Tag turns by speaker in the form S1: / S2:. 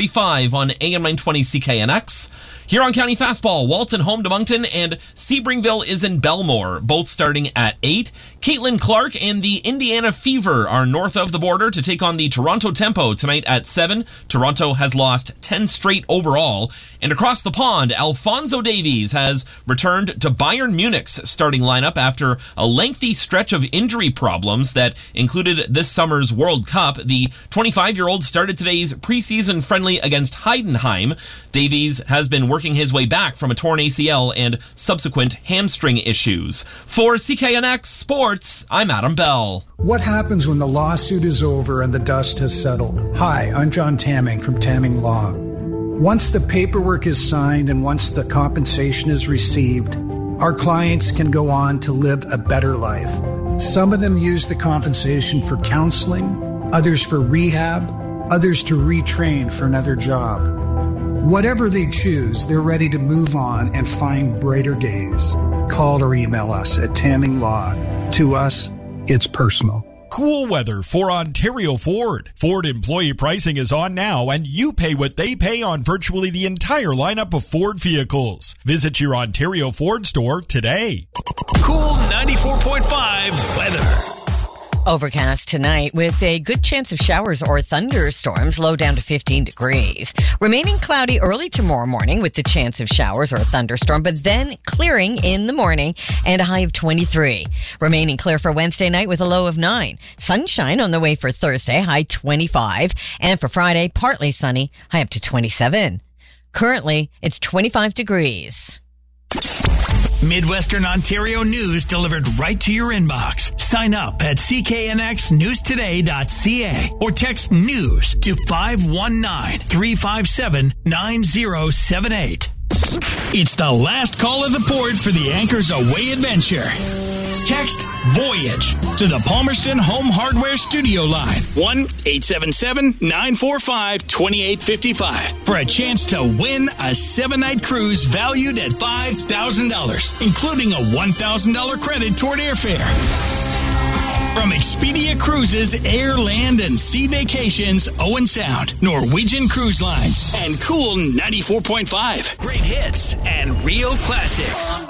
S1: 7:45 on AM 920 CKNX. Here on County Fastball, Walton home to Moncton and Sebringville is in Belmore, both starting at 8. Caitlin Clark and the Indiana Fever are north of the border to take on the Toronto Tempo tonight at 7. Toronto has lost 10 straight overall. And across the pond, Alphonso Davies has returned to Bayern Munich's starting lineup after a lengthy stretch of injury problems that included this summer's World Cup. The 25-year-old started today's preseason friendly against Heidenheim. Davies has been working his way back from a torn ACL and subsequent hamstring issues. For CKNX Sports, I'm Adam Bell.
S2: What happens when the lawsuit is over and the dust has settled? Hi, I'm John Tamming from Tamming Law. Once the paperwork is signed and once the compensation is received, our clients can go on to live a better life. Some of them use the compensation for counseling, others for rehab, others to retrain for another job. Whatever they choose, they're ready to move on and find brighter days. Call or email us at Tamming Law. To us, it's personal.
S3: Cool weather for Ontario Ford. Ford employee pricing is on now, and you pay what they pay on virtually the entire lineup of Ford vehicles. Visit your Ontario Ford store today.
S4: Cool 94.5 weather.
S5: Overcast tonight with a good chance of showers or thunderstorms, low down to 15 degrees. Remaining cloudy early tomorrow morning with the chance of showers or a thunderstorm, but then clearing in the morning and a high of 23. Remaining clear for Wednesday night with a low of 9. Sunshine on the way for Thursday, high 25. And for Friday, partly sunny, high up to 27. Currently, it's 25 degrees.
S4: Midwestern Ontario news delivered right to your inbox. Sign up at cknxnewstoday.ca or text news to 519-357-9078. It's the last call of the port for the Anchors Away adventure. Text Voyage to the Palmerston Home Hardware Studio line 1-877-945-2855 for a chance to win a 7-night cruise valued at $5,000, including a $1,000 credit toward airfare. From Expedia Cruises, Air, Land, and Sea Vacations, Owen Sound, Norwegian Cruise Lines, and Cool 94.5. Great hits and real classics.